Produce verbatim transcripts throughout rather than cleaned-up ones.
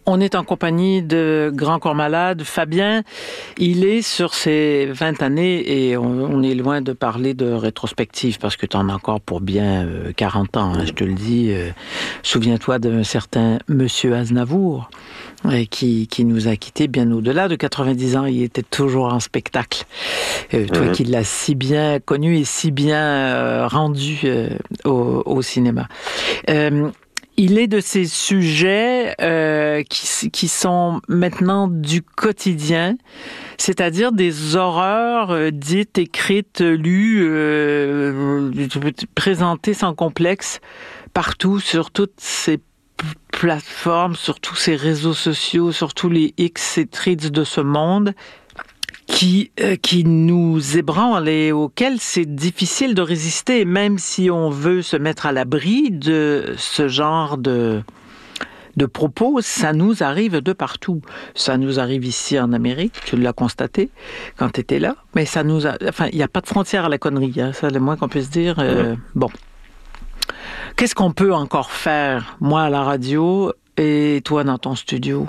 On est en compagnie de Grand Corps Malade. Fabien, il est sur ses vingt années et on, on est loin de parler de rétrospective parce que tu en as encore pour bien euh, quarante ans, hein, je te le dis. Euh, souviens-toi d'un certain Monsieur Aznavour euh, qui, qui nous a quittés bien au-delà de quatre-vingt-dix ans. Il était toujours en spectacle. Euh, toi mmh. qui l'as si bien connu et si bien euh, rendu euh, au, au cinéma. Euh, Il est de ces sujets euh, qui, qui sont maintenant du quotidien, c'est-à-dire des horreurs euh, dites, écrites, lues, euh, présentées sans complexe partout sur toutes ces plateformes, sur tous ces réseaux sociaux, sur tous les X et Threads de ce monde. Qui, euh, qui nous ébranle et auquel c'est difficile de résister, même si on veut se mettre à l'abri de ce genre de, de propos, ça nous arrive de partout. Ça nous arrive ici en Amérique, tu l'as constaté quand tu étais là, mais ça nous a, enfin, il n'y a pas de frontière à la connerie, hein, ça, le moins qu'on puisse dire. Euh, bon. Qu'est-ce qu'on peut encore faire, moi à la radio et toi dans ton studio?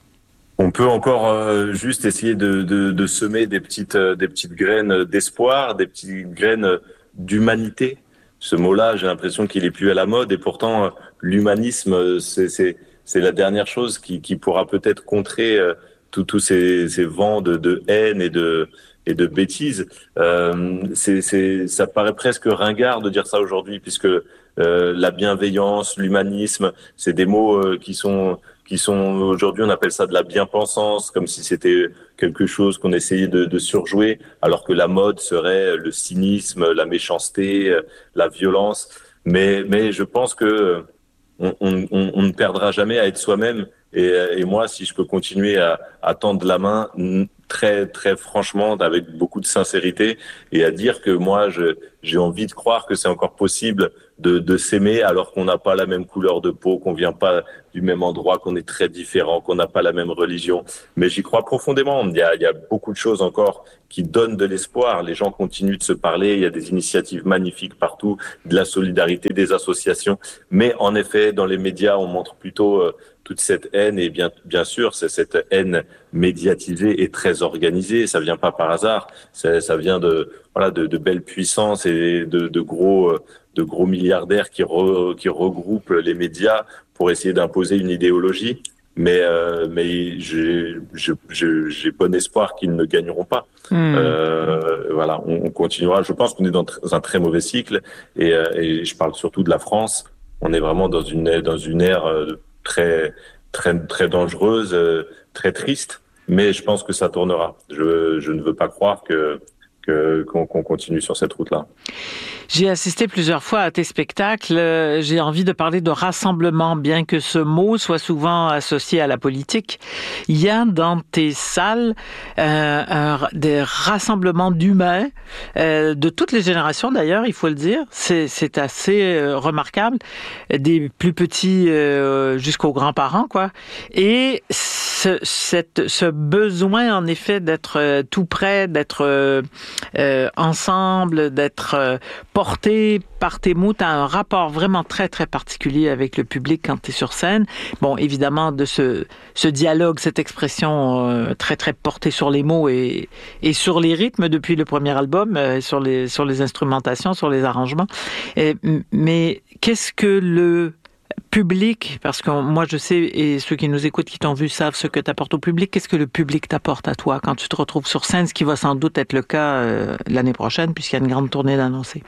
On peut encore euh, juste essayer de, de, de semer des petites, euh, des petites graines d'espoir, des petites graines d'humanité. Ce mot-là, j'ai l'impression qu'il est plus à la mode et pourtant euh, l'humanisme, c'est, c'est, c'est la dernière chose qui, qui pourra peut-être contrer euh, tous tous ces, ces vents de, de haine et de, et de bêtises. Euh, c'est, c'est, ça paraît presque ringard de dire ça aujourd'hui puisque euh, la bienveillance, l'humanisme, c'est des mots euh, qui sont qui sont aujourd'hui, on appelle ça de la bien-pensance, comme si c'était quelque chose qu'on essayait de, de surjouer, alors que la mode serait le cynisme, la méchanceté, la violence. Mais, mais je pense que on, on, on ne perdra jamais à être soi-même. Et, et moi, si je peux continuer à, à tendre la main très, très franchement, avec beaucoup de sincérité, et à dire que moi, je, j'ai envie de croire que c'est encore possible de, de s'aimer alors qu'on n'a pas la même couleur de peau, qu'on vient pas du même endroit, qu'on est très différent, qu'on n'a pas la même religion. Mais j'y crois profondément. Il y a, il y a beaucoup de choses encore qui donnent de l'espoir. Les gens continuent de se parler. Il y a des initiatives magnifiques partout, de la solidarité, des associations. Mais en effet, dans les médias, on montre plutôt euh, toute cette haine. Et bien, bien sûr, c'est cette haine médiatisée et très organisée. Ça vient pas par hasard. Ça, ça vient de, voilà, de, de belles puissances et de, de gros, de gros milliardaires qui, re, qui regroupent les médias pour essayer d'imposer une idéologie. Mais, euh, mais j'ai, j'ai, j'ai bon espoir qu'ils ne gagneront pas. Mmh. Euh, voilà, on, on continuera. Je pense qu'on est dans un très mauvais cycle, et, et je parle surtout de la France. On est vraiment dans une dans une ère très très très dangereuse, très triste. Mais je pense que ça tournera. Je je ne veux pas croire que que qu'on, qu'on continue sur cette route-là. J'ai assisté plusieurs fois à tes spectacles. J'ai envie de parler de rassemblement, bien que ce mot soit souvent associé à la politique. Il y a dans tes salles euh, un, des rassemblements d'humains, euh, de toutes les générations d'ailleurs, il faut le dire. C'est, c'est assez euh, remarquable, des plus petits euh, jusqu'aux grands-parents, quoi. Et ce, cette, ce besoin, en effet, d'être euh, tout près, d'être euh, euh, ensemble, d'être euh, porté par tes mots, tu as un rapport vraiment très, très particulier avec le public quand tu es sur scène. Bon, évidemment, de ce, ce dialogue, cette expression euh, très, très portée sur les mots et, et sur les rythmes depuis le premier album, euh, sur, les, sur les instrumentations, sur les arrangements. Et, mais qu'est-ce que le public, parce que moi je sais, et ceux qui nous écoutent, qui t'ont vu, savent ce que tu apportes au public, qu'est-ce que le public t'apporte à toi quand tu te retrouves sur scène, ce qui va sans doute être le cas euh, l'année prochaine, puisqu'il y a une grande tournée d'annoncés?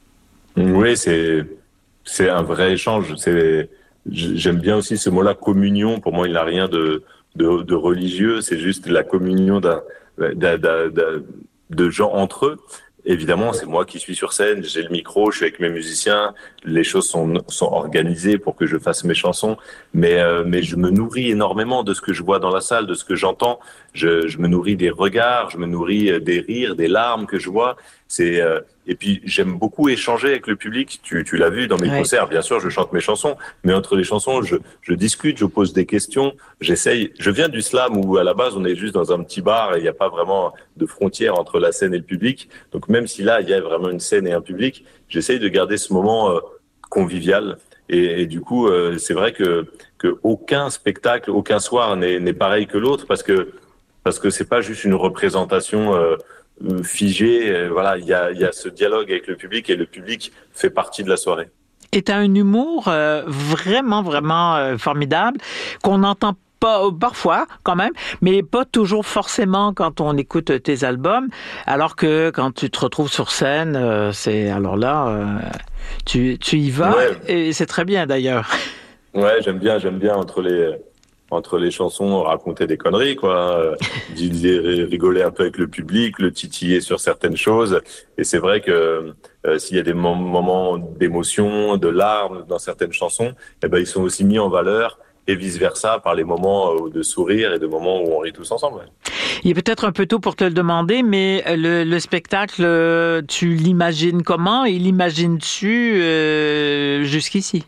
Oui, c'est c'est un vrai échange. C'est j'aime bien aussi ce mot-là, communion. Pour moi, il n'a rien de de, de religieux. C'est juste la communion d'un, d'un, d'un, d'un de gens entre eux. Évidemment, c'est moi qui suis sur scène, j'ai le micro, je suis avec mes musiciens, les choses sont sont organisées pour que je fasse mes chansons, mais euh, mais je me nourris énormément de ce que je vois dans la salle, de ce que j'entends. Je je me nourris des regards, je me nourris des rires, des larmes que je vois. C'est euh, et puis j'aime beaucoup échanger avec le public. Tu tu l'as vu dans mes ouais. concerts, bien sûr, je chante mes chansons, mais entre les chansons, je je discute, je pose des questions, j'essaye. Je viens du slam où à la base on est juste dans un petit bar et il n'y a pas vraiment de frontière entre la scène et le public. Donc même si là il y a vraiment une scène et un public, j'essaye de garder ce moment euh, convivial Et, et du coup, euh, c'est vrai que, que aucun spectacle, aucun soir n'est, n'est pareil que l'autre parce que parce que c'est pas juste une représentation euh, figée. Euh, Voilà, il y a, il y a ce dialogue avec le public et le public fait partie de la soirée. Et tu as un humour euh, vraiment, vraiment euh, formidable qu'on n'entend pas, parfois quand même, mais pas toujours forcément quand on écoute tes albums, alors que quand tu te retrouves sur scène, euh, c'est alors là, euh, tu, tu y vas, Ouais, et c'est très bien d'ailleurs. ouais, j'aime bien, j'aime bien entre les entre les chansons raconter des conneries, quoi, euh, dire- rigoler un peu avec le public, le titiller sur certaines choses. Et c'est vrai que euh, s'il y a des mom- moments d'émotion, de larmes dans certaines chansons, eh ben ils sont aussi mis en valeur et vice versa par les moments euh, de sourire et de moments où on rit tous ensemble. Ouais. Il est peut-être un peu tôt pour te le demander, mais le, le spectacle, euh, tu l'imagines comment et l'imagines-tu euh, jusqu'ici?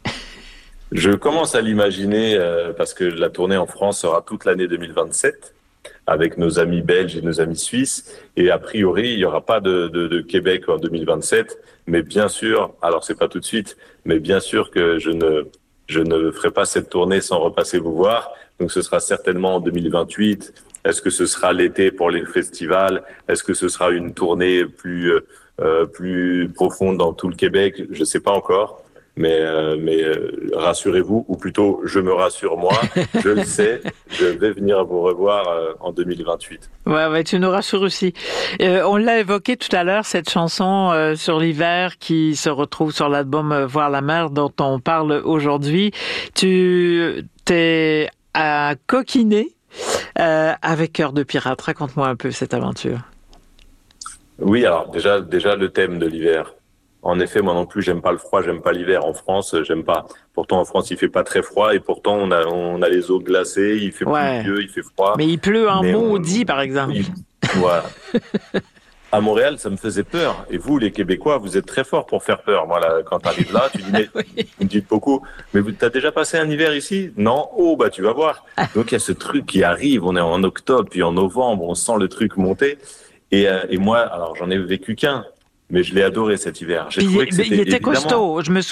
Je commence à l'imaginer euh, parce que la tournée en France sera toute l'année deux mille vingt-sept avec nos amis belges et nos amis suisses. Et a priori, il n'y aura pas de, de, de Québec en deux mille vingt-sept. Mais bien sûr, alors c'est pas tout de suite, mais bien sûr que je ne, je ne ferai pas cette tournée sans repasser vous voir. Donc ce sera certainement en deux mille vingt-huit. Est-ce que ce sera l'été pour les festivals? Est-ce que ce sera une tournée plus, euh, plus profonde dans tout le Québec? Je ne sais pas encore. Mais, euh, mais euh, rassurez-vous, ou plutôt je me rassure moi, je le sais, je vais venir vous revoir euh, en deux mille vingt-huit. Ouais, ouais, tu nous rassures aussi. Euh, on l'a évoqué tout à l'heure, cette chanson euh, sur l'hiver qui se retrouve sur l'album euh, Voir la mer dont on parle aujourd'hui. Tu t'es à coquiner euh, avec Cœur de pirate. Raconte-moi un peu cette aventure. Oui, alors déjà, déjà le thème de l'hiver. En effet, moi non plus, j'aime pas le froid, j'aime pas l'hiver. En France, j'aime pas. Pourtant, en France, il fait pas très froid et pourtant, on a, on a les eaux glacées, il fait Ouais. pluvieux, il fait froid. Mais il pleut en Mais on, maudit, par exemple. il- voilà. À Montréal, ça me faisait peur. Et vous, les Québécois, vous êtes très forts pour faire peur. Moi, là, quand t'arrives là, tu dis, mais, Oui. vous me dites beaucoup, mais vous, t'as déjà passé un hiver ici? Non? Oh, bah, tu vas voir. Donc, il y a ce truc qui arrive. On est en octobre, puis en novembre, on sent le truc monter. Et, euh, et moi, alors, j'en ai vécu qu'un, mais je l'ai adoré cet hiver. J'ai Puis trouvé que il, il c'était était évidemment. costaud. Je me